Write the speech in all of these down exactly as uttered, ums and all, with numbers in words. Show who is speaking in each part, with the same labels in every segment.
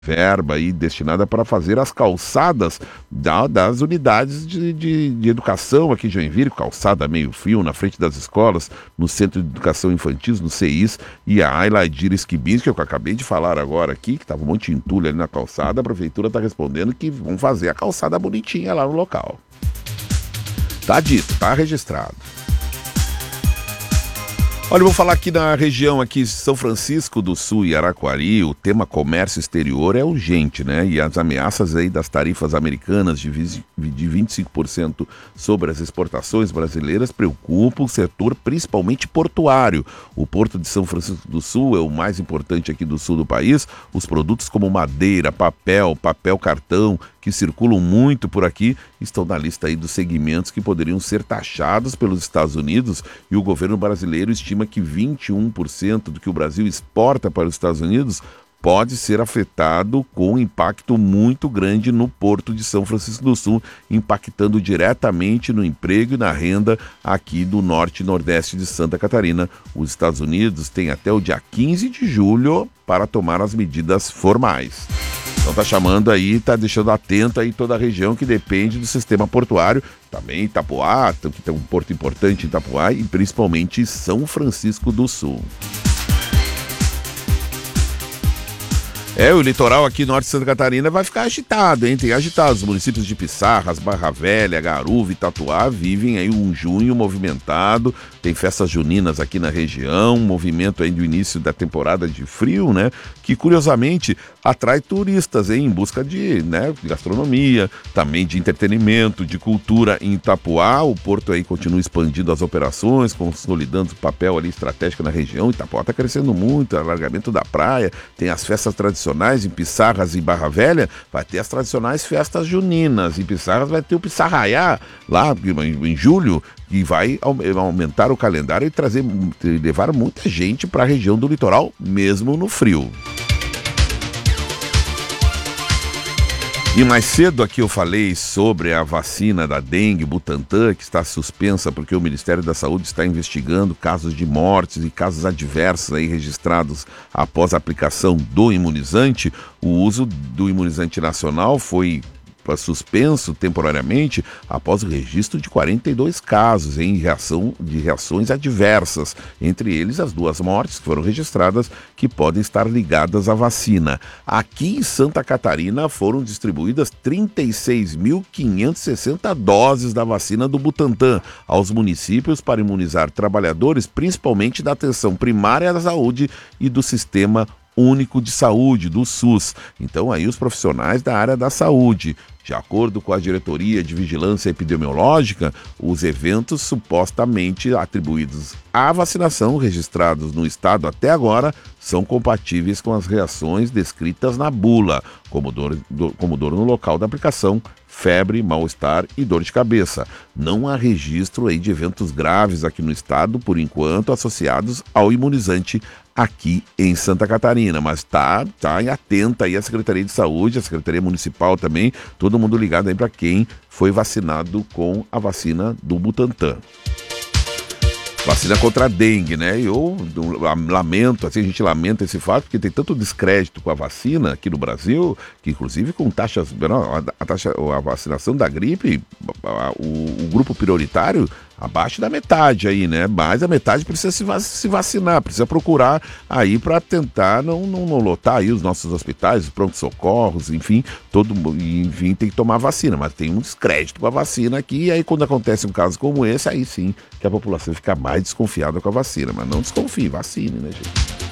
Speaker 1: verba aí destinada para fazer as calçadas da, das unidades de, de, de educação aqui em Joinville, calçada meio fio na frente das escolas, no Centro de Educação Infantil, no C I S, e a Ayla Edira Esquibins, que eu acabei de falar agora aqui, que estava um monte de entulho ali na calçada, a prefeitura está respondendo que vão fazer a calçada bonitinha lá no local. Tá dito, tá registrado. Olha, eu vou falar aqui na região aqui São Francisco do Sul e Araquari, o tema comércio exterior é urgente, né? E as ameaças aí das tarifas americanas de vinte e cinco por cento sobre as exportações brasileiras preocupam o setor, principalmente portuário. O Porto de São Francisco do Sul é o mais importante aqui do sul do país. Os produtos como madeira, papel, papel cartão, que circulam muito por aqui, estão na lista aí dos segmentos que poderiam ser taxados pelos Estados Unidos, e o governo brasileiro estima que vinte e um por cento do que o Brasil exporta para os Estados Unidos pode ser afetado com um impacto muito grande no Porto de São Francisco do Sul, impactando diretamente no emprego e na renda aqui do norte e nordeste de Santa Catarina. Os Estados Unidos têm até o dia quinze de julho para tomar as medidas formais. Então tá chamando aí, tá deixando atento aí toda a região que depende do sistema portuário, também Itapuá, que tem um porto importante em Itapuá, e principalmente São Francisco do Sul. É, o litoral aqui norte de Santa Catarina vai ficar agitado, hein? Tem agitado. Os municípios de Pissarras, Barra Velha, Garuva e Tatuá vivem aí um junho movimentado. Tem festas juninas aqui na região, um movimento aí do início da temporada de frio, né? Que curiosamente atrai turistas, hein? Em busca de, né, de gastronomia, também de entretenimento, de cultura em Itapuá. O porto aí continua expandindo as operações, consolidando o papel ali estratégico na região. Itapuá está crescendo muito, alargamento da praia, tem as festas tradicionais em Pissarras e Barra Velha, vai ter as tradicionais festas juninas. Em Pissarras vai ter o Pissarraiá, lá em, em julho, e vai aumentar o calendário e trazer, levar muita gente para a região do litoral, mesmo no frio. E mais cedo aqui eu falei sobre a vacina da dengue Butantan, que está suspensa porque o Ministério da Saúde está investigando casos de mortes e casos adversos aí registrados após a aplicação do imunizante. O uso do imunizante nacional foi suspenso temporariamente após o registro de quarenta e dois casos em reação de reações adversas, entre eles as duas mortes que foram registradas que podem estar ligadas à vacina. Aqui em Santa Catarina foram distribuídas trinta e seis mil quinhentas e sessenta doses da vacina do Butantan aos municípios para imunizar trabalhadores, principalmente da atenção primária da saúde e do sistema único de saúde, do SUS. Então aí os profissionais da área da saúde. De acordo com a Diretoria de Vigilância Epidemiológica, os eventos supostamente atribuídos à vacinação registrados no estado até agora são compatíveis com as reações descritas na bula, como dor, do, como dor no local da aplicação, febre, mal-estar e dor de cabeça. Não há registro aí de eventos graves aqui no estado, por enquanto, associados ao imunizante aqui em Santa Catarina, mas tá, tá atenta aí a Secretaria de Saúde, a Secretaria Municipal também, todo mundo ligado aí para quem foi vacinado com a vacina do Butantan. Vacina contra a dengue, né? Eu lamento, assim, a gente lamenta esse fato, porque tem tanto descrédito com a vacina aqui no Brasil, que inclusive com taxas, a, taxa, a vacinação da gripe, o, o grupo prioritário, abaixo da metade aí, né? Mas a metade precisa se, vac- se vacinar, precisa procurar aí para tentar não, não, não lotar aí os nossos hospitais, os pronto-socorros, enfim, todo enfim, tem que tomar vacina, mas tem um descrédito com a vacina aqui, e aí quando acontece um caso como esse, aí sim que a população fica mais desconfiada com a vacina, mas não desconfie, vacine, né, gente?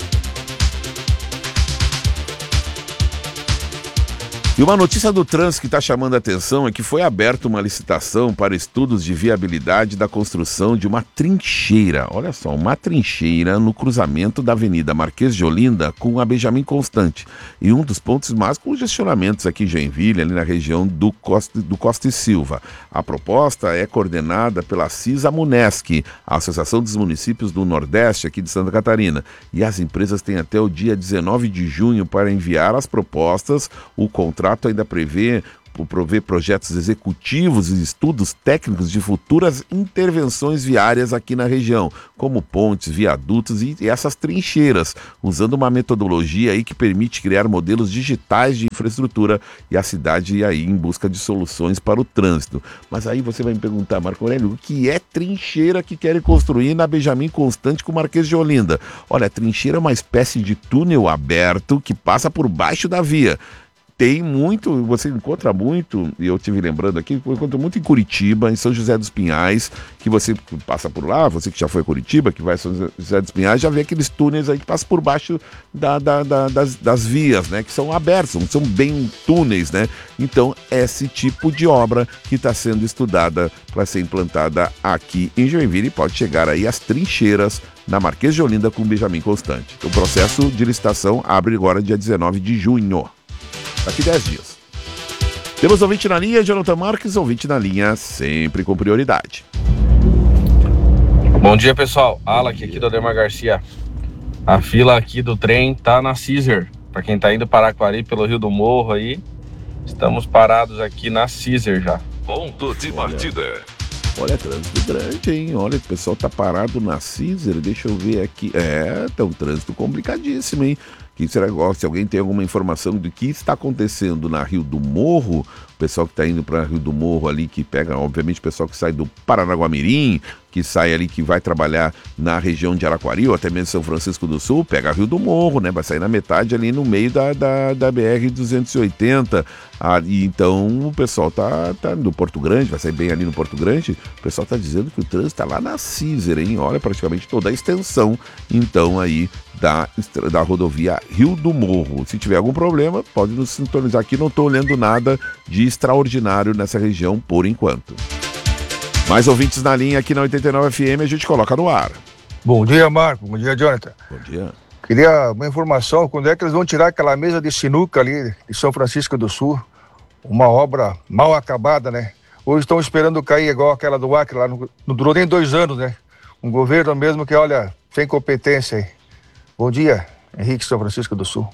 Speaker 1: E uma notícia do trânsito que está chamando a atenção é que foi aberta uma licitação para estudos de viabilidade da construção de uma trincheira. Olha só, uma trincheira no cruzamento da Avenida Marquês de Olinda com a Benjamin Constant. E um dos pontos mais congestionamentos aqui em Joinville, ali na região do Costa, do Costa e Silva. A proposta é coordenada pela CISA-MUNESC, a Associação dos Municípios do Nordeste aqui de Santa Catarina. E as empresas têm até o dia dezenove de junho para enviar as propostas. O contrato ainda prevê prover projetos executivos e estudos técnicos de futuras intervenções viárias aqui na região, como pontes, viadutos e, e essas trincheiras, usando uma metodologia aí que permite criar modelos digitais de infraestrutura e a cidade aí em busca de soluções para o trânsito. Mas aí você vai me perguntar, Marco Aurélio, o que é trincheira que querem construir na Benjamin Constant com o Marquês de Olinda? Olha, a trincheira é uma espécie de túnel aberto que passa por baixo da via. Tem muito, você encontra muito, e eu estive lembrando aqui, eu encontro muito em Curitiba, em São José dos Pinhais, que você passa por lá, você que já foi a Curitiba, que vai a São José dos Pinhais, já vê aqueles túneis aí que passam por baixo da, da, da, das, das vias, né, que são abertos, são bem túneis, né? Então, esse tipo de obra que está sendo estudada para ser implantada aqui em Joinville, pode chegar aí às trincheiras na Marquês de Olinda com Benjamin Constant. O processo de licitação abre agora dia dezenove de junho. Daqui dez dias. Temos ouvinte na linha, Jonathan Marques, ouvinte na linha, sempre com prioridade.
Speaker 2: Bom dia, pessoal. Alak aqui do Ademar Garcia. A fila aqui do trem tá na Cizer. Para quem tá indo para Araquari pelo Rio do Morro aí, estamos parados aqui na Cizer já.
Speaker 3: Ponto de partida.
Speaker 1: Olha, trânsito grande, hein? Olha, o pessoal tá parado na Cizer, deixa eu ver aqui. É, tá um trânsito complicadíssimo, hein? Que será, se alguém tem alguma informação do que está acontecendo na Rio do Morro, o pessoal que está indo para Rio do Morro ali, que pega, obviamente, o pessoal que sai do Paranaguamirim, que sai ali, que vai trabalhar na região de Araquari ou até mesmo São Francisco do Sul, pega Rio do Morro, né? Vai sair na metade ali no meio da, da, da B R duzentos e oitenta. Ah, e então o pessoal tá, tá no Porto Grande, vai sair bem ali no Porto Grande. O pessoal tá dizendo que o trânsito tá lá na Cizer, hein? Olha, praticamente toda a extensão, então, aí da, da rodovia Rio do Morro. Se tiver algum problema, pode nos sintonizar aqui. Não tô olhando nada de extraordinário nessa região por enquanto. Mais ouvintes na linha aqui na oitenta e nove F M, a gente coloca no ar.
Speaker 4: Bom dia, Marco. Bom dia, Jonathan.
Speaker 1: Bom dia.
Speaker 4: Queria uma informação, quando é que eles vão tirar aquela mesa de sinuca ali de São Francisco do Sul? Uma obra mal acabada, né? Hoje estão esperando cair igual aquela do Acre lá, não, não durou nem dois anos, né? Um governo mesmo que, olha, sem competência aí. Bom dia, Henrique, São Francisco do Sul.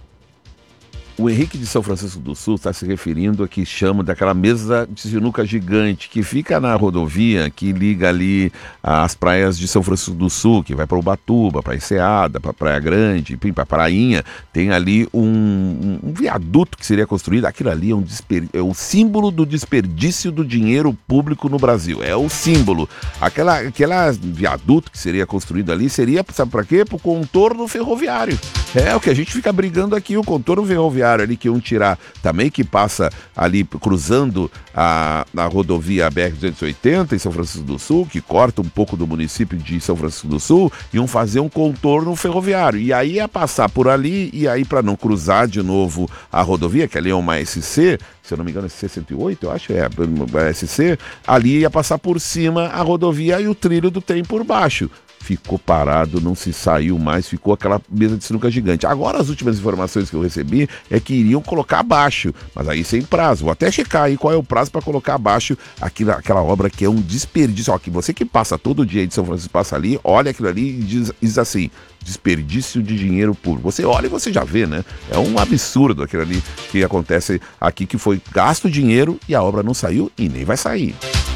Speaker 1: O Henrique de São Francisco do Sul está se referindo a que chama daquela mesa de sinuca gigante que fica na rodovia que liga ali as praias de São Francisco do Sul, que vai para Ubatuba, para Enseada, para Praia Grande, para Prainha. Tem ali um, um, um viaduto que seria construído. Aquilo ali é, um desper... é o símbolo do desperdício do dinheiro público no Brasil. É o símbolo. Aquela, aquela viaduto que seria construído ali seria, sabe para quê? Para o contorno ferroviário. É o que a gente fica brigando aqui, o contorno ferroviário ali que iam tirar também, que passa ali cruzando a, a rodovia B R duzentos e oitenta em São Francisco do Sul, que corta um pouco do município de São Francisco do Sul, iam fazer um contorno ferroviário. E aí ia passar por ali, e aí para não cruzar de novo a rodovia, que ali é uma S C, se eu não me engano é C cento e oito, eu acho, é a S C, ali ia passar por cima a rodovia e o trilho do trem por baixo. Ficou parado, não se saiu mais, ficou aquela mesa de sinuca gigante. Agora as últimas informações que eu recebi é que iriam colocar abaixo, mas aí sem prazo. Vou até checar aí qual é o prazo para colocar abaixo aquilo, aquela obra que é um desperdício. Ó, que você que passa todo dia aí de São Francisco, passa ali, olha aquilo ali e diz, diz assim, desperdício de dinheiro público. Você olha e você já vê, né? É um absurdo aquilo ali que acontece aqui, que foi gasto dinheiro e a obra não saiu e nem vai sair.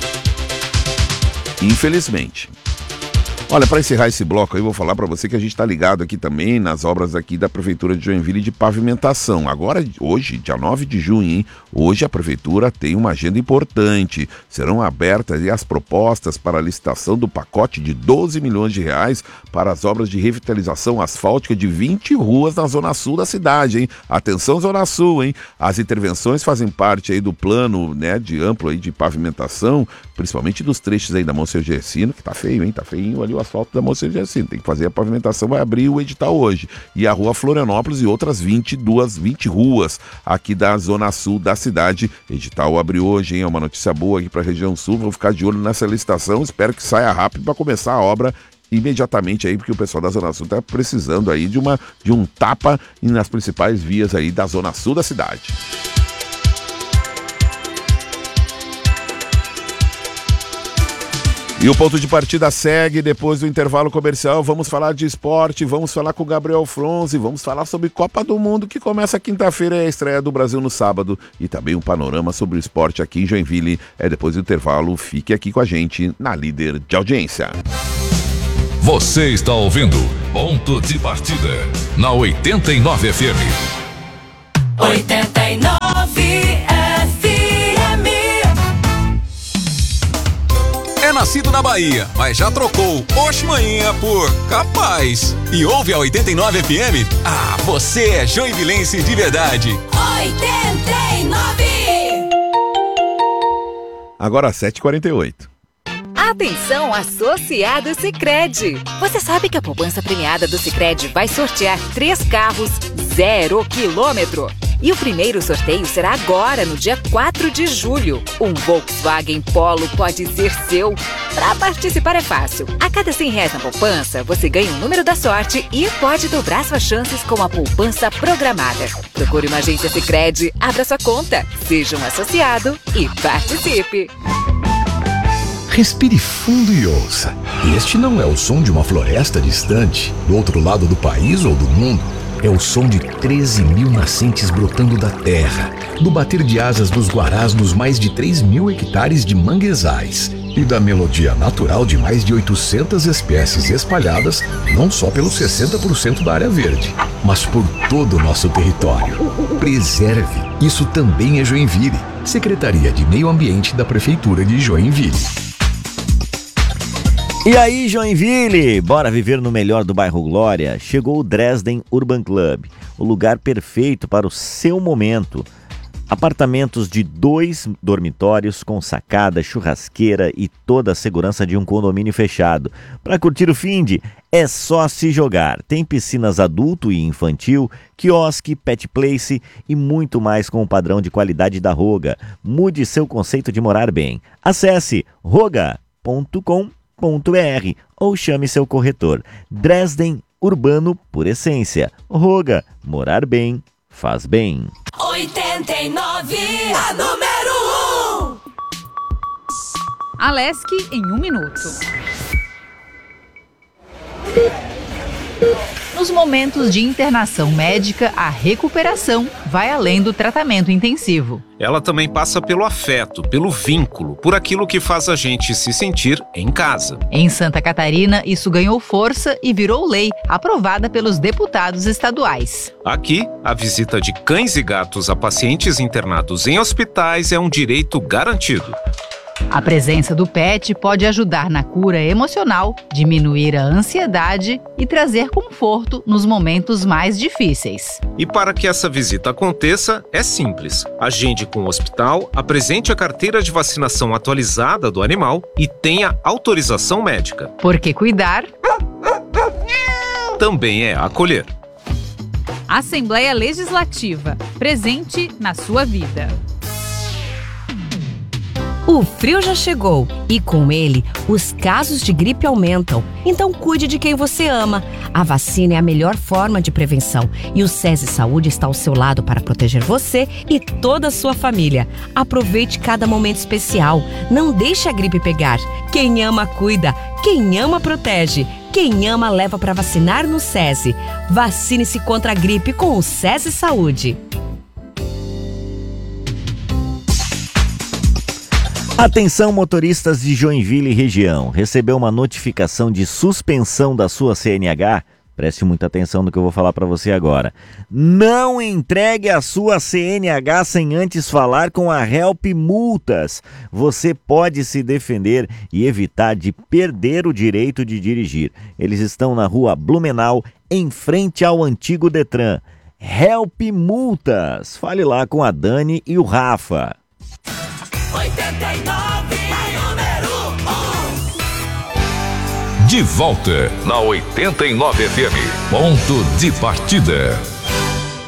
Speaker 1: Infelizmente. Olha, para encerrar esse bloco aí, eu vou falar para você que a gente está ligado aqui também nas obras aqui da Prefeitura de Joinville de pavimentação. Agora, hoje, dia nove de junho, hein? Hoje a Prefeitura tem uma agenda importante. Serão abertas as propostas para a licitação do pacote de doze milhões de reais para as obras de revitalização asfáltica de vinte ruas na Zona Sul da cidade, hein? Atenção, Zona Sul, hein? As intervenções fazem parte aí do plano, né, de amplo aí de pavimentação, principalmente dos trechos aí da Monsenhor Gercino, que tá feio, hein? Tá feinho ali o asfalto da Monsenhor Gercino. Tem que fazer a pavimentação, vai abrir o edital hoje. E a Rua Florianópolis e outras vinte e duas, vinte ruas aqui da Zona Sul da cidade. Edital abriu hoje, hein? É uma notícia boa aqui para a região sul. Vou ficar de olho nessa licitação. Espero que saia rápido para começar a obra imediatamente aí, porque o pessoal da Zona Sul está precisando aí de, uma, de um tapa nas principais vias aí da Zona Sul da cidade. E o ponto de partida segue depois do intervalo comercial. Vamos falar de esporte, vamos falar com o Gabriel Fronzi, vamos falar sobre Copa do Mundo, que começa quinta-feira, é a estreia do Brasil no sábado. E também um panorama sobre o esporte aqui em Joinville. É depois do intervalo, fique aqui com a gente na líder de audiência.
Speaker 3: Você está ouvindo Ponto de Partida na oitenta e nove F M.
Speaker 5: oitenta e nove F M.
Speaker 6: É nascido na Bahia, mas já trocou Oxe Manhinha por Capaz. E ouve a oitenta e nove F M? Ah, você é joinvilense de verdade.
Speaker 5: oitenta e nove.
Speaker 1: Agora sete e quarenta e oito.
Speaker 7: Atenção, associado Sicredi! Você sabe que a poupança premiada do Sicredi vai sortear três carros zero quilômetro. E o primeiro sorteio será agora, no dia quatro de julho. Um Volkswagen Polo pode ser seu. Para participar é fácil. A cada cem reais na poupança, você ganha um número da sorte e pode dobrar suas chances com a poupança programada. Procure uma agência Sicredi, abra sua conta, seja um associado e participe.
Speaker 8: Respire fundo e ouça. Este não é o som de uma floresta distante, do outro lado do país ou do mundo. É o som de treze mil nascentes brotando da terra, do bater de asas dos guarás nos mais de três mil hectares de manguezais e da melodia natural de mais de oitocentas espécies espalhadas não só pelos sessenta por cento da área verde, mas por todo o nosso território. Preserve. Isso também é Joinville. Secretaria de Meio Ambiente da Prefeitura de Joinville.
Speaker 9: E aí, Joinville, bora viver no melhor do bairro Glória? Chegou o Dresden Urban Club, o lugar perfeito para o seu momento. Apartamentos de dois dormitórios com sacada, churrasqueira e toda a segurança de um condomínio fechado. Para curtir o finde, é só se jogar. Tem piscinas adulto e infantil, quiosque, pet place e muito mais com o padrão de qualidade da Roga. Mude seu conceito de morar bem. Acesse roga ponto com ponto b r ou chame seu corretor. Dresden Urbano por essência. Roga, morar bem, faz bem.
Speaker 5: oitenta e nove, a número um.
Speaker 10: Alesc em um minuto. Nos momentos de internação médica, a recuperação vai além do tratamento intensivo.
Speaker 11: Ela também passa pelo afeto, pelo vínculo, por aquilo que faz a gente se sentir em casa.
Speaker 10: Em Santa Catarina, isso ganhou força e virou lei, aprovada pelos deputados estaduais.
Speaker 11: Aqui, a visita de cães e gatos a pacientes internados em hospitais é um direito garantido.
Speaker 10: A presença do pet pode ajudar na cura emocional, diminuir a ansiedade e trazer conforto nos momentos mais difíceis.
Speaker 11: E para que essa visita aconteça, é simples. Agende com o hospital, apresente a carteira de vacinação atualizada do animal e tenha autorização médica.
Speaker 10: Porque cuidar
Speaker 11: também é acolher.
Speaker 10: Assembleia Legislativa, presente na sua vida.
Speaker 12: O frio já chegou e, com ele, os casos de gripe aumentam. Então, cuide de quem você ama. A vacina é a melhor forma de prevenção e o SESI Saúde está ao seu lado para proteger você e toda a sua família. Aproveite cada momento especial. Não deixe a gripe pegar. Quem ama, cuida. Quem ama, protege. Quem ama, leva para vacinar no SESI. Vacine-se contra a gripe com o SESI Saúde.
Speaker 9: Atenção, motoristas de Joinville e região. Recebeu uma notificação de suspensão da sua C N H? Preste muita atenção no que eu vou falar para você agora. Não entregue a sua C N H sem antes falar com a Help Multas. Você pode se defender e evitar de perder o direito de dirigir. Eles estão na rua Blumenau, em frente ao antigo Detran. Help Multas. Fale lá com a Dani e o Rafa.
Speaker 5: oitenta e nove, número um.
Speaker 3: De volta na oitenta e nove F M. Ponto de Partida.